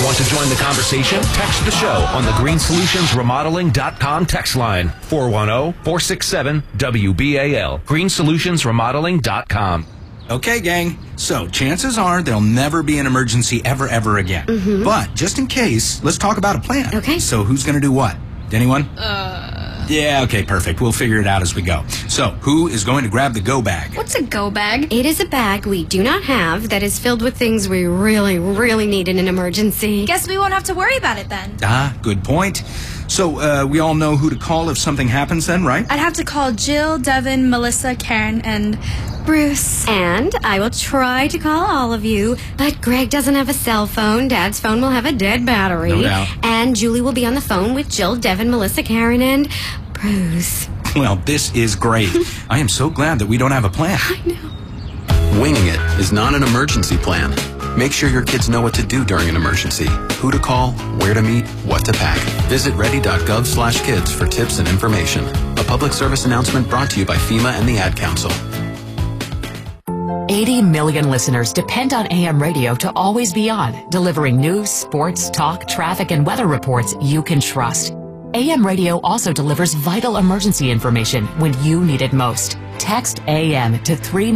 Want to join the conversation? Text the show on the greensolutionsremodeling.com text line, 410-467-WBAL. greensolutionsremodeling.com. Okay, gang. So, chances are there'll never be an emergency ever again. But, just in case, let's talk about a plan. Okay. So, who's going to do what? Anyone? Yeah, okay, perfect. We'll figure it out as we go. So, who is going to grab the go bag? What's a go bag? It is a bag we do not have that is filled with things we really need in an emergency. Guess we won't have to worry about it then. Ah, good point. So, we all know who to call if something happens then, right? I'd have to call Jill, Devin, Melissa, Karen, and Bruce. And I will try to call all of you, but Greg doesn't have a cell phone. Dad's phone will have a dead battery. No doubt. And Julie will be on the phone with Jill, Devin, Melissa, Karen, and Bruce. Well, this is great. I am so glad that we don't have a plan. I know. Winging it is not an emergency plan. Make sure your kids know what to do during an emergency, who to call, where to meet, what to pack. Visit ready.gov/kids for tips and information. A public service announcement brought to you by FEMA and the Ad Council. 80 million listeners depend on AM radio to always be on, delivering news, sports, talk, traffic, and weather reports you can trust. AM radio also delivers vital emergency information when you need it most. Text AM to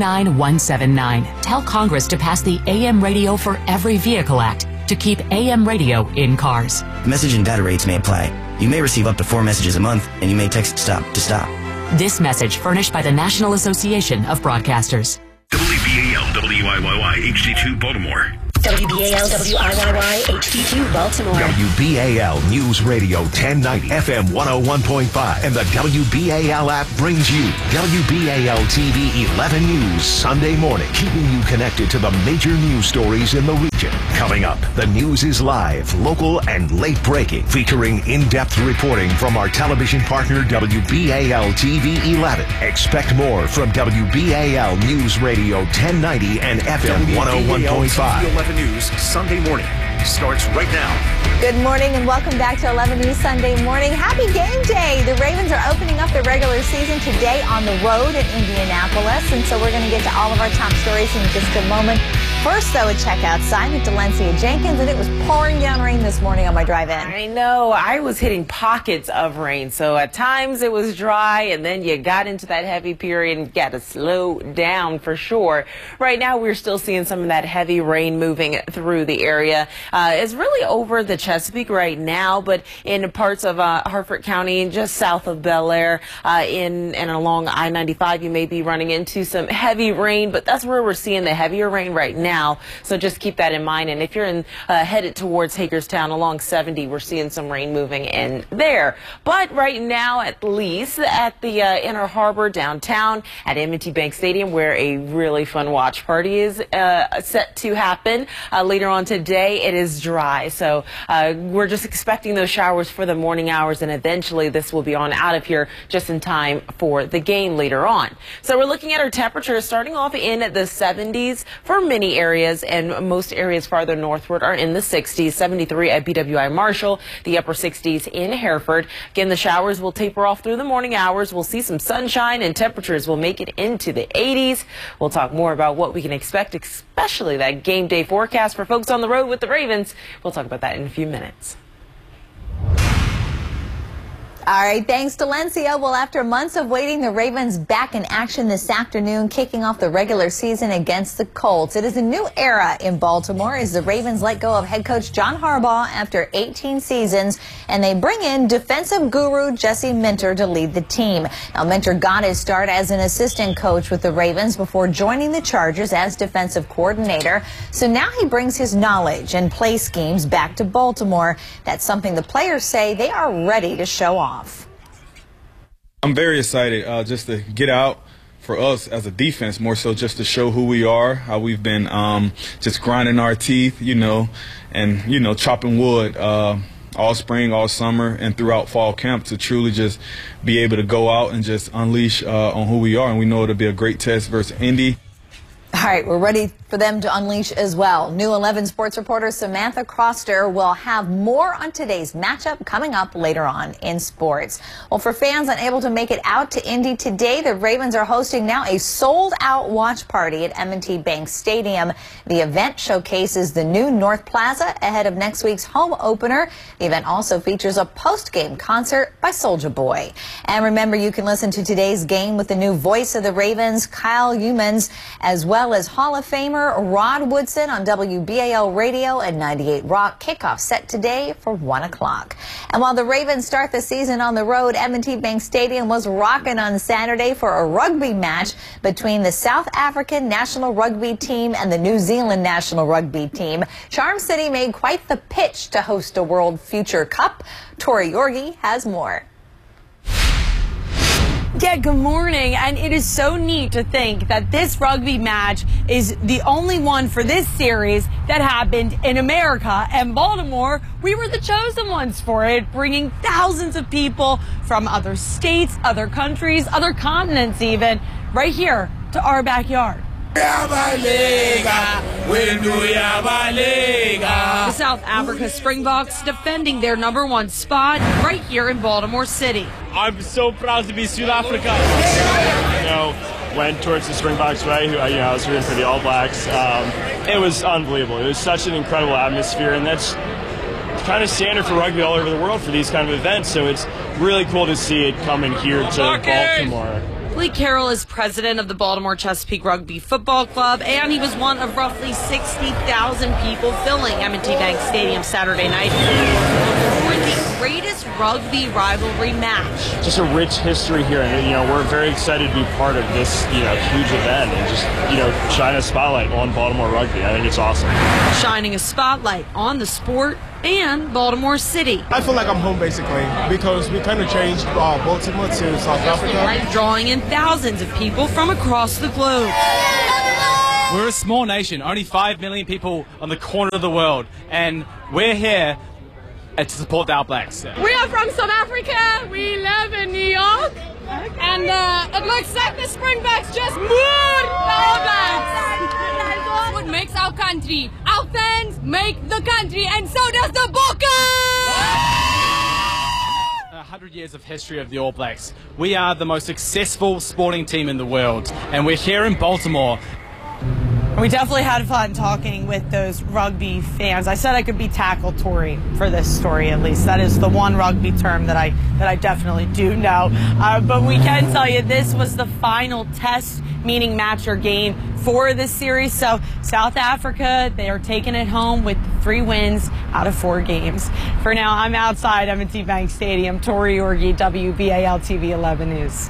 39179. Tell Congress to pass the AM Radio for Every Vehicle Act to keep AM radio in cars. Message and data rates may apply. You may receive up to 4 messages a month, and you may text STOP to stop. This message furnished by the National Association of Broadcasters. WBAL WIYY HD2 Baltimore. WBAL WIYY HD2 Baltimore. WBAL News Radio 1090 FM 101.5 and the WBAL app brings you WBAL TV 11 News Sunday morning, keeping you connected to the major news stories in the region. Coming up, the news is live, local, and late breaking, featuring in-depth reporting from our television partner WBAL TV 11. Expect more from WBAL News Radio 1090 and FM 101.5. 11 News Sunday morning starts right now. Good morning and welcome back to 11 News Sunday morning. Happy game day. The Ravens are opening up the regular season today on the road in Indianapolis. And so we're going to get to all of our top stories in just a moment. First, though, a check outside with Delencia Jenkins, and it was pouring down rain this morning on my drive-in. I know. I was hitting pockets of rain. So at times it was dry, and then you got into that heavy period and got to slow down for sure. Right now, we're still seeing some of that heavy rain moving through the area. It's really over the Chesapeake right now, but in parts of Harford County, just south of Bel Air, in and along I-95, you may be running into some heavy rain, but that's where we're seeing the heavier rain right now. So just keep that in mind. And if you're headed towards Hagerstown along 70, we're seeing some rain moving in there. But right now, at least at the Inner Harbor downtown at M&T Bank Stadium, where a really fun watch party is set to happen later on today, it is dry. So we're just expecting those showers for the morning hours, and eventually this will be on out of here just in time for the game later on. So we're looking at our temperatures starting off in the 70s for many areas, and most areas farther northward are in the 60s. 73 at BWI Marshall, the upper 60s in Hereford. Again, the showers will taper off through the morning hours. We'll see some sunshine, and temperatures will make it into the 80s. We'll talk more about what we can expect, especially that game day forecast for folks on the road with the Ravens. We'll talk about that in a few minutes. All right, thanks, Delencia. Well, after months of waiting, the Ravens back in action this afternoon, kicking off the regular season against the Colts. It is a new era in Baltimore as the Ravens let go of head coach John Harbaugh after 18 seasons, and they bring in defensive guru Jesse Minter to lead the team. Now, Minter got his start as an assistant coach with the Ravens before joining the Chargers as defensive coordinator. So now he brings his knowledge and play schemes back to Baltimore. That's something the players say they are ready to show off. I'm very excited just to get out for us as a defense, more so just to show who we are, how we've been just grinding our teeth, and, chopping wood all spring, all summer, and throughout fall camp to truly just be able to go out and just unleash on who we are. And we know it'll be a great test versus Indy. All right, we're ready for them to unleash as well. New 11 sports reporter Samantha Croster will have more on today's matchup coming up later on in sports. Well, for fans unable to make it out to Indy today, the Ravens are hosting now a sold-out watch party at M&T Bank Stadium. The event showcases the new North Plaza ahead of next week's home opener. The event also features a post-game concert by Soulja Boy. And remember, you can listen to today's game with the new voice of the Ravens, Kyle Youmans, as well as Hall of Famer Rod Woodson on WBAL Radio and 98 Rock. Kickoff set today for 1 o'clock. And while the Ravens start the season on the road, M&T Bank Stadium was rocking on Saturday for a rugby match between the South African national rugby team and the New Zealand national rugby team. Charm City made quite the pitch to host a World Future Cup. Tori Yorgi has more. Yeah, good morning. And it is so neat to think that this rugby match is the only one for this series that happened in America. And Baltimore, we were the chosen ones for it, bringing thousands of people from other states, other countries, other continents even, right here to our backyard. The South Africa Springboks defending their #1 spot right here in Baltimore City. I'm so proud to be South Africa. Went towards the Springboks way. I was rooting for the All Blacks. It was unbelievable. It was such an incredible atmosphere, and that's kind of standard for rugby all over the world for these kind of events. So it's really cool to see it coming here to Baltimore. Lee Carroll is president of the Baltimore Chesapeake Rugby Football Club, and he was one of roughly 60,000 people filling M&T Bank Stadium Saturday night for the greatest rugby rivalry match. Just a rich history here, and we're very excited to be part of this huge event and just shine a spotlight on Baltimore rugby. I think it's awesome. Shining a spotlight on the sport and Baltimore City. I feel like I'm home basically because we kind of changed Baltimore to South Africa. Drawing in thousands of people from across the globe. We're a small nation, only 5 million people on the corner of the world, and we're here to support the All Blacks. We are from South Africa, we live in New York, and it looks like the Springboks just moved the All Blacks. What makes our country? Our fans make the country, and so does the Bokkers! 100 years of history of the All Blacks. We are the most successful sporting team in the world, and we're here in Baltimore. We definitely had fun talking with those rugby fans. I said I could be tackle Tory for this story, at least. That is the one rugby term that I definitely do know. But we can tell you this was the final test, meaning match or game for this series. So South Africa, they are taking it home with 3 wins out of 4 games. For now, I'm outside M&T Bank Stadium. Tori Yorgi, WBAL TV 11 News.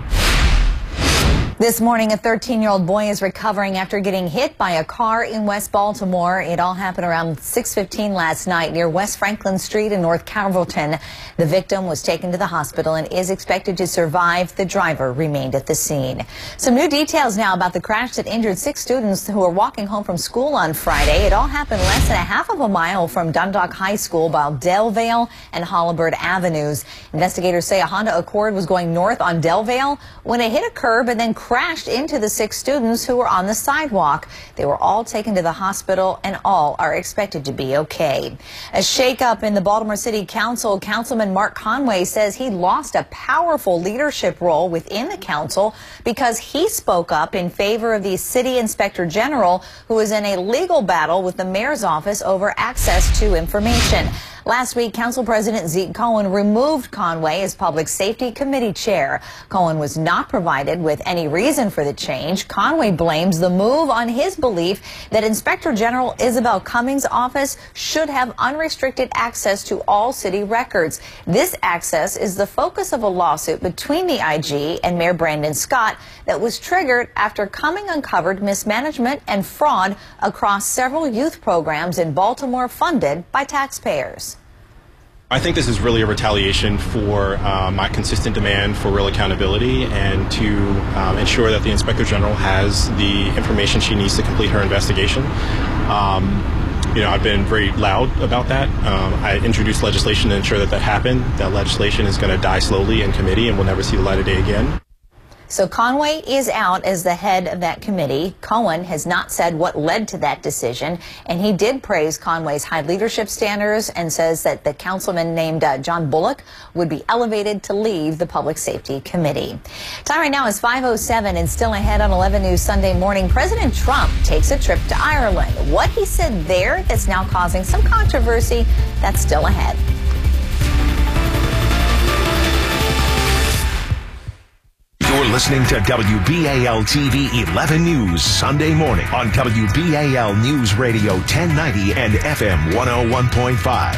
This morning, a 13-year-old boy is recovering after getting hit by a car in West Baltimore. It all happened around 6:15 last night near West Franklin Street in North Calverton. The victim was taken to the hospital and is expected to survive. The driver remained at the scene. Some new details now about the crash that injured 6 students who were walking home from school on Friday. It all happened less than a half of a mile from Dundalk High School by Delvale and Holabird Avenues. Investigators say a Honda Accord was going north on Delvale when it hit a curb and then crashed into the 6 students who were on the sidewalk. They were all taken to the hospital and all are expected to be okay. A shakeup in the Baltimore City Council. Councilman Mark Conway says he lost a powerful leadership role within the council because he spoke up in favor of the city inspector general who is in a legal battle with the mayor's office over access to information. Last week, Council President Zeke Cohen removed Conway as Public Safety Committee Chair. Cohen was not provided with any reason for the change. Conway blames the move on his belief that Inspector General Isabel Cummings' office should have unrestricted access to all city records. This access is the focus of a lawsuit between the IG and Mayor Brandon Scott that was triggered after Cummings uncovered mismanagement and fraud across several youth programs in Baltimore funded by taxpayers. I think this is really a retaliation for my consistent demand for real accountability and to ensure that the Inspector General has the information she needs to complete her investigation. I've been very loud about that. I introduced legislation to ensure that that happened. That legislation is going to die slowly in committee and will never see the light of day again. So Conway is out as the head of that committee. Cohen has not said what led to that decision, and he did praise Conway's high leadership standards and says that the councilman named John Bullock would be elevated to lead the Public Safety Committee. Time right now is 5:07, and still ahead on 11 News Sunday morning, President Trump takes a trip to Ireland. What he said there that's now causing some controversy, that's still ahead. You're listening to WBAL TV 11 News Sunday morning on WBAL News Radio 1090 and FM 101.5.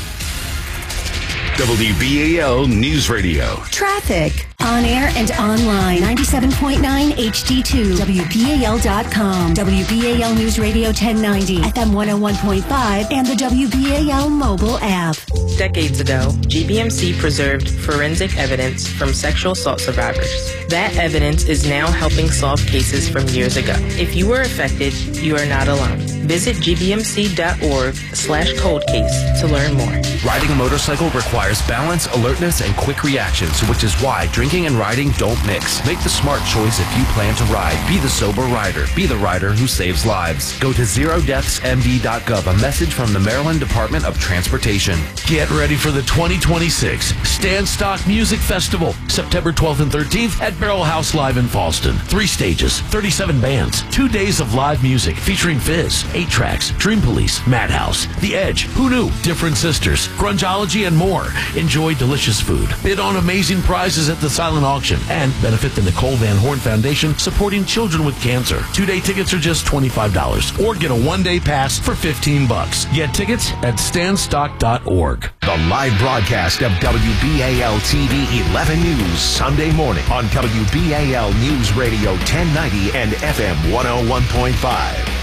WBAL News Radio. Traffic. On air and online. 97.9 HD2. WBAL.com. WBAL News Radio 1090. FM 101.5. And the WBAL mobile app. Decades ago, GBMC preserved forensic evidence from sexual assault survivors. That evidence is now helping solve cases from years ago. If you were affected, you are not alone. Visit gbmc.org/coldcase to learn more. Riding a motorcycle requires balance, alertness, and quick reactions, which is why drinking and riding don't mix. Make the smart choice if you plan to ride. Be the sober rider. Be the rider who saves lives. Go to zerodeathsmd.gov, a message from the Maryland Department of Transportation. Get ready for the 2026 Stand Stock Music Festival, September 12th and 13th at Barrel House Live in Fallston. 3 stages, 37 bands, 2 days of live music featuring Fizz, 8 Tracks, Dream Police, Madhouse, The Edge, Who Knew, Different Sisters, Grungeology, and more. Enjoy delicious food, bid on amazing prizes at the silent auction, and benefit the Nicole Van Horn Foundation supporting children with cancer. 2-day tickets are just $25, or get a 1-day pass for $15. Get tickets at standstock.org. The live broadcast of WBAL TV 11 News Sunday morning on WBAL News Radio 1090 and FM 101.5.